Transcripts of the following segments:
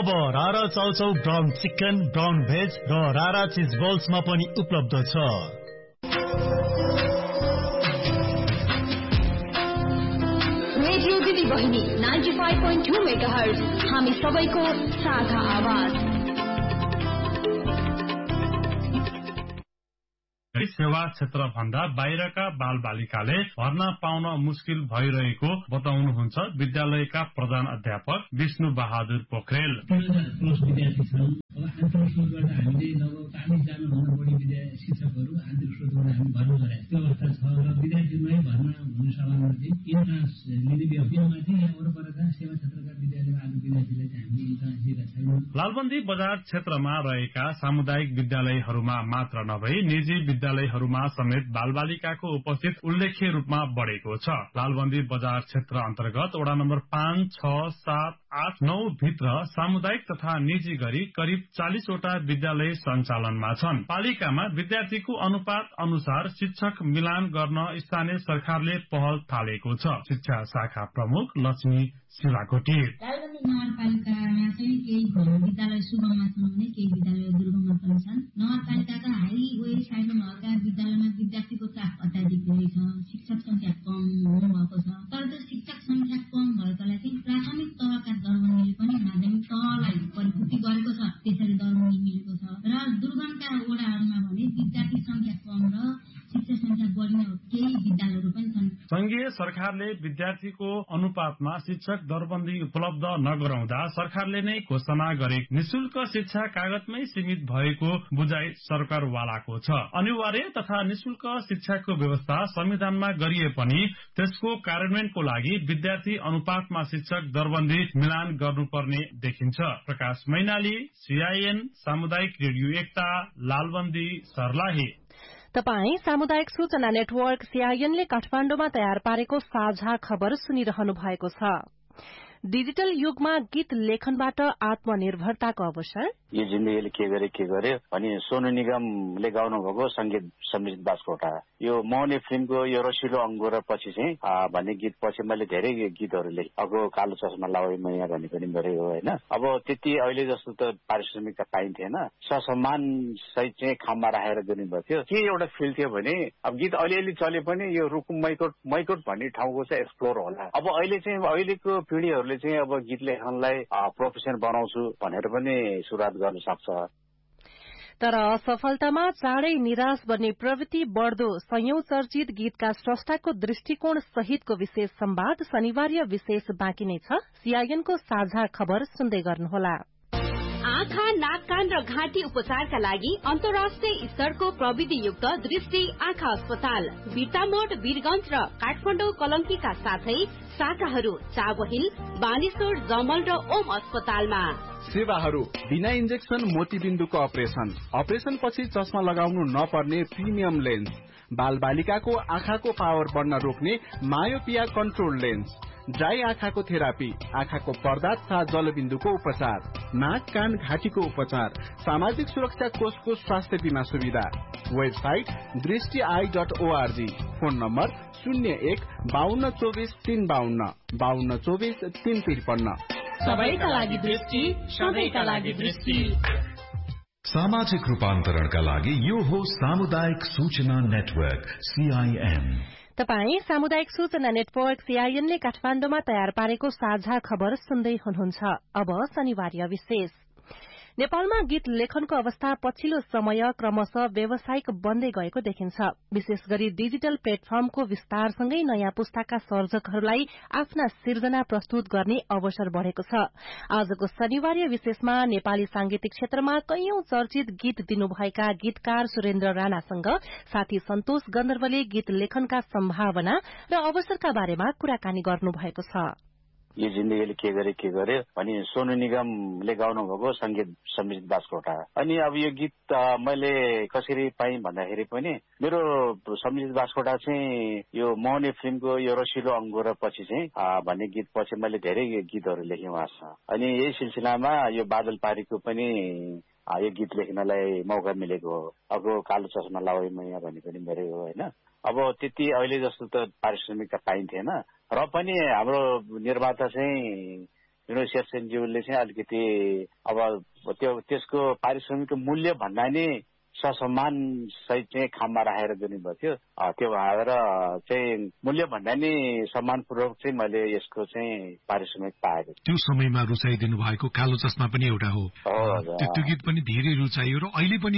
अब रारा chow chow brown chicken, brown veg र रारा चिज बल्समा पनि उपलब्ध छ। रेडियो दिदी बहिनी 95.2 मेगाहर्ज, हामी सबैको साझा आवाज। सेवा क्षेत्र भन्दा बाहिरका बालबालिकाले भर्ना पाउन मुस्किल भइरहेको बताउनुहुन्छ विद्यालयका प्रधान अध्यापक विष्णु बहादुर पोखरेल। विद्यार्थी छन्, अब आन्तरिक स्रोतबाट हामीले लगभग 40 जना भन्दा बढी शिक्षकहरू आन्तरिक स्रोतबाट हामी भर्ना गरेका व्यवस्था छ र विद्यार्थीमै भर्ना हुने सवालमा चाहिँ इन्ट्रान्स लिने व्यवस्थामा चाहिँ यहाँ वरपरका सेवा क्षेत्रका विद्यालयमा आएको विद्यार्थीलाई चाहिँ हामीले इन्ट्रान्स दिएका छैनौँ। लालबन्दी बजार क्षेत्रमा रहेका सामुदायिक विद्यालयहरूमा मात्र नभई निजी विद्यालयहरूमा समेत बालबालिकाको उपस्थित उल्लेख्य रूपमा बढेको छ। लालबन्दी बजार क्षेत्र अन्तर्गत वडा नम्बर 5, 6, 7, 8, 9 भित्र सामुदायिक तथा निजी गरी करिब 40 वटा विद्यालय सञ्चालनमा छन्। पालिकामा विद्यार्थीको अनुपात अनुसार शिक्षक मिलान गर्न स्थानीय सरकारले पहल थालेको छ। शिक्षा शाखा प्रमुख लक्ष्मी शिलाकोटी। लालबन्दी नगरपालिकामा चाहिँ केही विद्यालय सुगममा छन् भने केही विद्यालय दुर्गममा पनि छन्। नगरपालिकाका हाइवे साइडमा भएका विद्यालयमा विद्यार्थीको चाप अत्याधिक धेरै छ, शिक्षक संख्या कम हुनुभएको छ। तर त्यो शिक्षक संख्या कम भएकालाई चाहिँ प्राथमिक तहका दरबन्दीले पनि माध्यमिक तहलाई परिपूर्ति गरेको छ, त्यसरी दरबन्दी मिलेको छ। र दुर्गमका वडाहरूमा भने विद्यार्थी संख्या कम र शिक्षक संख्या बढ्ने केही विद्यालयहरू पनि छन्। संघीय सरकारले विद्यार्थीको अनुपातमा शिक्षक दरबन्दी उपलब्ध नगराउँदा सरकारले नै घोषणा गरे निशुल्क शिक्षा कागजमै सीमित भएको बुझाइ सरकारवालाको छ। अनिवार्य तथा निशुल्क शिक्षाको व्यवस्था संविधानमा गरिए पनि त्यसको कार्यान्वयनको लागि विद्यार्थी अनुपातमा शिक्षक दरबन्दी मिलान गर्नुपर्ने देखिन्छ। प्रकाश मैनाली, CIN, सामुदायिक रेडियो एकता, लालबन्दी, सर्लाही। तपाई सामुदायिक सूचना नेटवर्क CIN ले काठमाण्डुमा तयार पारेको साझा खबर सुनिरहनु भएको छ। डिजिटल युगमा गीत लेखनबाट आत्मनिर्भरताको अवसर। यो जिन्दगीले के गर्यो अनि सोनु निगमले गाउनु भएको संगीत समित बास्कोटा, यो मौनी फिल्मको यो रसिलो अंगुर पछि चाहिँ भन्ने गीत पछि मैले धेरै गीतहरू लेखेँ। अगो कालो चस्मा लाउँ मैया भन्ने पनि गरेँ हो हैन। अब त्यति अहिले जस्तो त पारिश्रमिक पाइन्थेन, ससम्मान सहित चाहिँ खाममा राखेर दिनु भएको थियो। के एउटा फिल थियो भने अब गीत अलिअलि चले पनि यो रुकुम मैकोट भन्ने ठाउँको चाहिँ एक्सप्लोर होला। अब अहिले चाहिँ अहिलेको पिढीहरूले चाहिँ अब गीत लेखनलाई प्रोफेसन बनाउँछु भनेर पनि सुरुवात गर्न सक्छ। तर असफलतामा चाँडै निराश बन्ने प्रवृत्ति बढ्दो सयौं चर्चित गीतका स्रष्टाको दृष्टिकोण सहितको विशेष संवाद शनिबार विशेष बाँकी नै छ। CIN को साझा खबर सुन्दै गर्नुहोला। आँखा, नाक, कान र घाँटी उपचारका लागि अन्तर्राष्ट्रिय स्तरको प्रविधियुक्त दृष्टि आँखा अस्पताल बिर्तामोड, वीरगंज र काठमाडौँ कलंकीका साथै शाखाहरू चाबहिल, बानेश्वर, जमल र ओम अस्पतालमा। सेवाहरू बिना इन्जेक्सन मोतीबिन्दुको अपरेशन पछि चस्मा लगाउनु नपर्ने प्रिमियम लेन्स, बाल बालिकाको आँखाको पावर बढ्न रोक्ने मायोपिया कन्ट्रोल लेन्स, ड्राई आँखाको थेरापी, आँखाको पर्दा तथा जलबिन्दुको उपचार, नाक, कान, घाँटीको उपचार, सामाजिक सुरक्षा कोषको स्वास्थ्य बीमा सुविधा। Website दृष्टि.org, phone number 01-5224-352, 5224-353। सबैका लागि दृष्टि, सबैका लागि दृष्टि। सामाजिक रूपान्तरणका लागि यो हो सामुदायिक सूचना नेटवर्क CIN। तपाई सामुदायिक सूचना नेटवर्क CIN ले काठमाण्डुमा तयार पारेको साझा खबर सुन्दै हुनुहुन्छ। अब शनिबार विशेष। नेपालमा गीत लेखनको अवस्था पछिल्लो समय क्रमशः व्यावसायिक बन्दै गएको देखिन्छ। विशेष गरी डिजिटल प्लेटफर्मको विस्तारसँगै नयाँ पुस्ताका सर्जकहरूलाई आफ्ना सिर्जना प्रस्तुत गर्ने अवसर बढ़ेको छ। आजको शनिबार विशेषमा नेपाली सांगीतिक क्षेत्रमा कैयौं चर्चित गीत दिनुभएका गीतकार सुरेन्द्र राणासँग साथी सन्तोष गन्धर्वले गीत लेखनका सम्भावना र अवसरका बारेमा कुराकानी गर्नुभएको छ। यो जिन्दगीले के गर्यो अनि सोनु निगमले गाउनु भएको संगीत समित बास्कोटा। अनि अब यो गीत मैले कसरी पाएँ भन्दाखेरि पनि मेरो समित बास्कोटा चाहिँ यो मौनी फिल्मको यो रसिलो अंगुर पछि चाहिँ भन्ने गीत पछि मैले धेरै गीतहरू लेखेँ उहाँसँग। अनि यही सिलसिलामा यो बादल पारीको पनि यो गीत लेख्नलाई मौका मिलेको हो। अगो कालो चस्मा लाउँ मैया भन्ने पनि गरेँ हो हैन। अब त्यति अहिले जस्तो त पारिश्रमिक पाइन्थेन र पनि हाम्रो निर्माता चाहिँ विनोद शेरसेनज्यूले चाहिँ अलिकति अब त्यसको पारिश्रमिकको मूल्य भन्दा नि ससम्मान सहित चाहिँ खाममा राखेर दिनुभएको थियो। त्यो भएर चाहिँ मूल्य भन्दा नि सम्मानपूर्वक चाहिँ मैले यसको चाहिँ पारिश्रमिक पाएको। त्यो समयमा रुचाइदिनु भएको कालो चस्मा पनि एउटा हो। त्यो गीत पनि धेरै रुचाइयो र अहिले पनि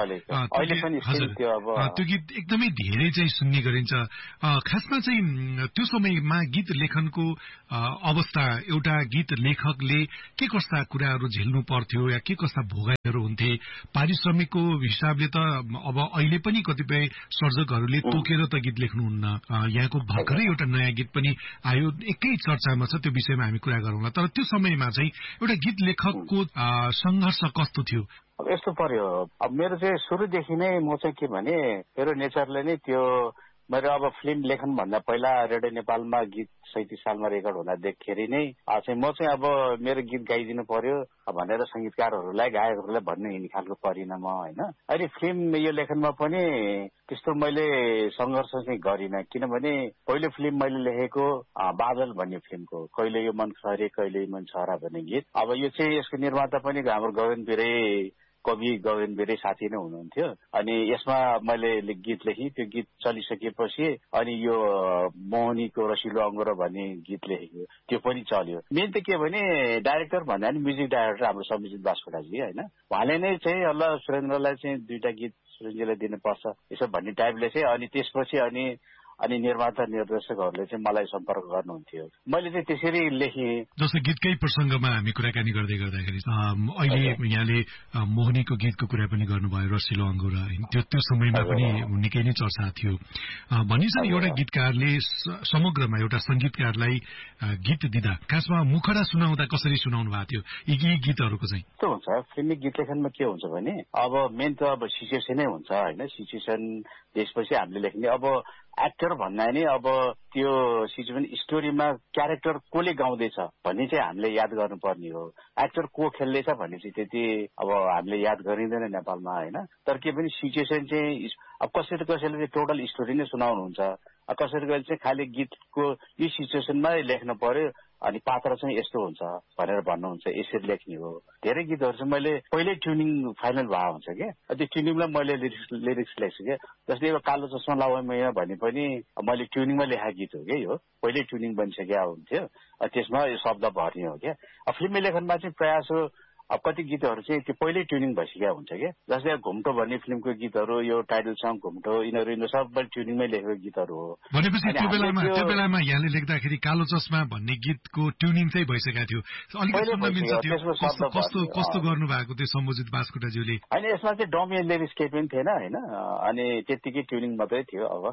त्यो गीत एकदमै धेरै चाहिँ सुन्ने गरिन्छ। खासमा चाहिँ त्यो समयमा गीत लेखनको अवस्था एउटा गीत लेखकले के कस्ता कुराहरू झेल्नु पर्थ्यो या के कस्ता भोगाइहरू हुन्थे? पारिश्रमिकको हिसाबले त अब अहिले पनि कतिपय सर्जकहरूले तोकेर त गीत लेख्नुहुन्न। यहाँको भर्खरै एउटा नयाँ गीत पनि आयो, एकै चर्चामा छ, त्यो विषयमा हामी कुरा गरौँला। तर त्यो समयमा चाहिँ एउटा गीत लेखकको संघर्ष कस्तो थियो? अब यस्तो पर्यो, अब मेरो चाहिँ सुरुदेखि नै म चाहिँ के भने मेरो नेचरले नै त्यो मेरो अब फिल्म लेखन भन्दा पहिला रेडियो नेपालमा गीत 37 सालमा रेकर्ड हुँदा देख्दाखेरि नै चाहिँ म चाहिँ अब मेरो गीत गाइदिनु पर्यो भनेर संगीतकारहरूलाई गायकहरूलाई भन्ने हिँड्ने खालको परिन म होइन। अहिले फिल्म यो लेखनमा पनि त्यस्तो मैले सङ्घर्ष चाहिँ गरिनँ, किनभने पहिलो फिल्म मैले लेखेको बादल भन्ने फिल्मको कहिले यो मन खरे कहिले मन छरा भन्ने गीत। अब यो चाहिँ यसको निर्माता पनि हाम्रो गगन बिरे कवि गगन बिरे साथी नै हुनुहुन्थ्यो। अनि यसमा मैले गीत लेखेँ, त्यो गीत चलिसकेपछि अनि यो मोहनीको रसिलो अङ्गुरो भन्ने गीत लेखेको, त्यो पनि चल्यो। मेन त के भने डाइरेक्टर भन्दा पनि म्युजिक डाइरेक्टर हाम्रो समीजित बास्कोटाजी होइन, उहाँले नै चाहिँ ल सुरेन्द्रलाई चाहिँ 2टा गीत सुरेन्द्रजीलाई दिनुपर्छ यसो भन्ने टाइपले चाहिँ अनि त्यसपछि अनि निर्माता निर्देशकहरूले चाहिँ मलाई सम्पर्क गर्नुहुन्थ्यो। मैले चाहिँ त्यसरी लेखेँ। जस्तो गीतकै प्रसङ्गमा हामी कुराकानी गर्दाखेरि अहिले यहाँले मोहनीको गीतको कुरा पनि गर्नुभयो, रसिलो अङ्गुरा, त्यो समयमा पनि निकै नै चर्चा थियो। भनिन्छ एउटा गीतकारले समग्रमा एउटा संगीतकारलाई गीत दिँदा खासमा मुखडा सुनाउँदा कसरी सुनाउनु भएको थियो यी गीतहरूको चाहिँ? त्यो हुन्छ फिल्मी गीत लेखनमा के हुन्छ भने अब मेन त अब सिचुएसनै हुन्छ होइन। सिचुएसन त्यसपछि हामीले लेख्ने अब एक्टर भन्दा नि अब त्यो सिचुएसन स्टोरीमा क्यारेक्टर कसले गाउँदैछ भन्ने चाहिँ हामीले याद गर्नुपर्ने हो। एक्टर को खेल्दैछ भन्ने चाहिँ त्यति अब हामीले याद गरिँदैन नेपालमा होइन। तर के पनि सिचुएसन चाहिँ अब कसैले चाहिँ टोटल स्टोरी नै सुनाउनुहुन्छ, कसैले चाहिँ खालि गीतको यो सिचुएसनमा लेख्न पर्यो अनि पात्र चाहिँ यस्तो हुन्छ भनेर भन्नुहुन्छ, यसरी लेख्ने हो। धेरै गीतहरू चाहिँ मैले पहिल्यै ट्युनिङ फाइनल भएको हुन्छ क्या, त्यो ट्युनिङलाई मैले लिरिक्स लेख्छु क्या। जस्तै यो कालो चस्मा लाउँ मैया भने पनि मैले ट्युनिङमा लेखेको गीत हो क्या, यो पहिल्यै ट्युनिङ बनिसकेको हुन्थ्यो, त्यसमा यो शब्द भर्ने हो क्या। फिल्मी लेखनमा चाहिँ प्रयास हो अब कति गीतहरू चाहिँ त्यो पहिल्यै ट्युनिङ भइसकेको हुन्छ क्या। जस्तै घुम्टो भन्ने फिल्मको गीतहरू यो टाइटल सङ घुम्टो यिनीहरू सबै ट्युनिङमै लेखेको गीतहरू हो। भनेपछि त्यो बेलामा यहाँले लेख्दाखेरि कालो चस्मा भन्ने गीतको ट्युनिङ चाहिँ भइसकेको थियो। अलिकति सुन्न मिल्छ त्यो कस्तो गर्नु भएको थियो सम्बोजित बास्कोटाज्यूले? होइन यसमा चाहिँ डमी लिरिक्स केही पनि थिएन होइन, अनि त्यत्तिकै ट्युनिङ मात्रै थियो। अब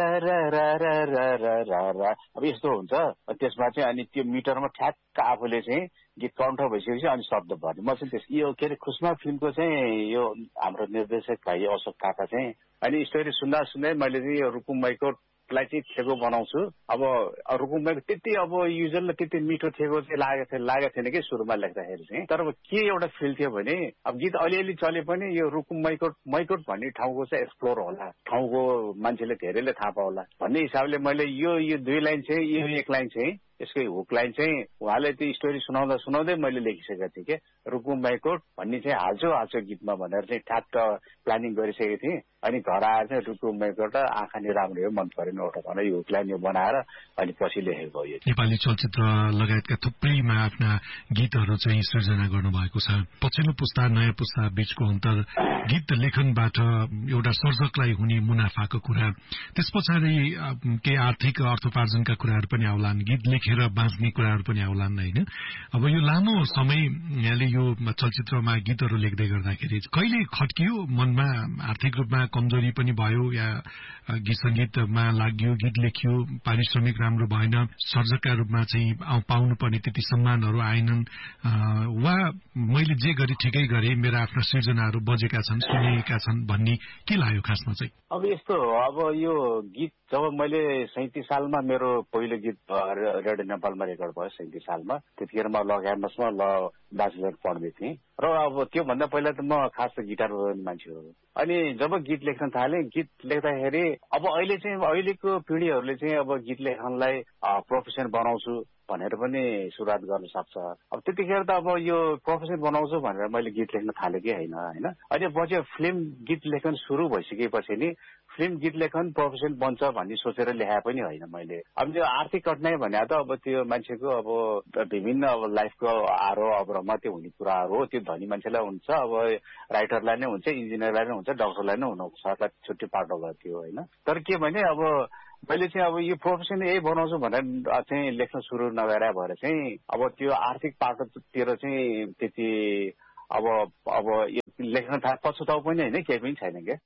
अब यस्तो हुन्छ त्यसमा चाहिँ अनि त्यो मिटरमा ठ्याक्क आफूले चाहिँ गीत कण्ठ भइसकेपछि अनि शब्द भर्ने। म चाहिँ यो के अरे खुसमा फिल्मको चाहिँ यो हाम्रो निर्देशक भाइ अशोक थापा चाहिँ अनि स्टोरी सुन्दा मैले चाहिँ यो रुकुम मैकोटलाई चाहिँ थेगो बनाउँछु। अब रुकुम मैकोट त्यति अब युजरलाई त्यति मिठो थेगो चाहिँ लागेको थिएन कि सुरुमा लेख्दाखेरि चाहिँ। तर के एउटा फिल थियो भने अब गीत अलिअलि चले पनि यो रुकुम मैकोट भन्ने ठाउँको चाहिँ एक्सप्लोर होला, ठाउँको मान्छेले धेरैले थाहा पाउला भन्ने हिसाबले मैले यो 2 लाइन चाहिँ यो 1 लाइन चाहिँ यसकै हुक लाइन चाहिँ उहाँले त्यो स्टोरी सुनाउँदै मैले लेखिसकेको थिएँ क्या। रुकुम मैकोट भन्ने चाहिँ हाल्छौ गीतमा भनेर चाहिँ ठ्याक्क प्लानिङ गरिसकेको थिएँ। अनि घर आएर चाहिँ रुकुम मैकोट आँखा नि राम्रो हो मन परेन एउटा भनेर यो हुक लाइन यो बनाएर अनि पछि लेखेको हो। नेपाली चलचित्र लगायतका थुप्रैमा आफ्ना गीतहरू चाहिँ सृजना गर्नुभएको छ। पछिल्लो पुस्ता नयाँ पुस्ता बीचको अन्तर गीत लेखनबाट एउटा सर्जकलाई हुने मुनाफाको कुरा, त्यस पछाडि केही आर्थिक अर्थोपार्जनका कुराहरू पनि आउलान्, गीत लेखेर बाँच्ने कुराहरू पनि आउलान् होइन। अब यो लामो समय यहाँले यो चलचित्रमा गीतहरू लेख्दै गर्दाखेरि कहिले खट्कियो मनमा, आर्थिक रूपमा कमजोरी पनि भयो या गीत सङ्गीतमा लाग्यो, गीत लेखियो, पारिश्रमिक राम्रो भएन, सर्जकका रूपमा चाहिँ पाउनुपर्ने त्यति सम्मानहरू आएनन्, वा मैले जे गरे ठिकै गरे मेरा आफ्ना सृजनाहरू बजेका छन् सुनेका छन् भन्ने के लाग्यो खासमा चाहिँ? अब यस्तो हो, अब यो गीत जब मैले 37 सालमा मेरो पहिलो गीत रेडियो नेपालमा रेकर्ड भयो 37 सालमा, त्यतिखेर म ल क्याम्पसमा ब्याचलर पढ्दै थिएँ र अब त्योभन्दा पहिला त म खास गिटार बजाउने मान्छे हो। अनि जब गीत लेख्न थालेँ, गीत लेख्दाखेरि अब अहिलेको पिँढीहरूले चाहिँ अब गीत लेख्नलाई प्रोफेसन बनाउँछु भनेर पनि सुरुवात गर्न सक्छ। अब त्यतिखेर त अब यो प्रोफेसन बनाउँछु भनेर मैले गीत लेख्न थालेकै होइन। अहिले पछि फिल्म गीत लेखन सुरु भइसकेपछि नि फिल्म गीत लेखन प्रोफेसन बन्छ भन्ने सोचेर लेखा पनि होइन मैले। अब त्यो आर्थिक कठिनाई भने त अब त्यो मान्छेको अब विभिन्न अब लाइफको आरोह अवरोहमा त्यो हुने कुराहरू हो। त्यो धनी मान्छेलाई हुन्छ, अब राइटरलाई नै हुन्छ, इन्जिनियरलाई नै हुन्छ, डक्टरलाई नै हुनुहुन्छ, छुट्टै पाटो भयो त्यो होइन। तर के भने अब मैले चाहिँ अब यो प्रोफेसन यही बनाउँछु भनेर चाहिँ लेख्न सुरु नगरे भएर चाहिँ अब त्यो आर्थिक पाटोतिर चाहिँ त्यति अब लेख्न पछुताउ पनि होइन, केही पनि छैन क्या।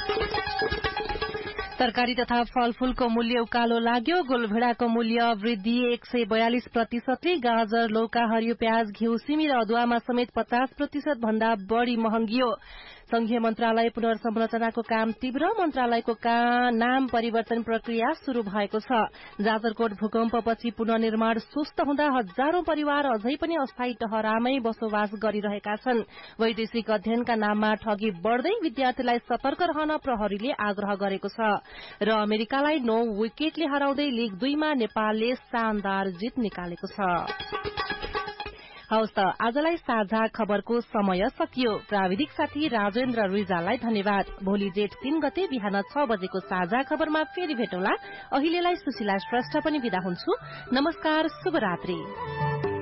तरकारी तथा फलफूलको मूल्य उकालो लाग्यो। गोलभेडाको मूल्य वृद्धि 142%, गाजर, लौका, हरियो प्याज, घिउ, सिमी र अदुवामा समेत 50% भन्दा बढ़ी महँगियो। संघीय मन्त्रालय पुनर्संरचनाको काम तीव्र, मन्त्रालयको नाम परिवर्तन प्रक्रिया शुरू भएको छ। जाजरकोट भूकम्पपछि पुनर्निर्माण सुस्त हुँदा हजारौं परिवार अझै पनि अस्थायी टहरामै बसोबास गरिरहेका छन्। वैदेशिक अध्ययनका नाममा ठगी बढ़दै विद्यार्थीलाई सतर्क रहन प्रहरीले आग्रह गरेको छ। र अमेरिकालाई 9 विकेटले हराउँदै लीग 2 मा नेपालले शानदार जित निकालेको छ। हवस् त आजलाई साझा खबरको समय सकियो। प्राविधिक साथी राजेन्द्र रिजाललाई धन्यवाद। भोलि जेठ 3 गते बिहान 6 बजेको साझा खबरमा फेरि भेटौँला। अहिलेलाई सुशीला श्रेष्ठ पनि बिदा हुन्छु। नमस्कार, शुभरात्रि।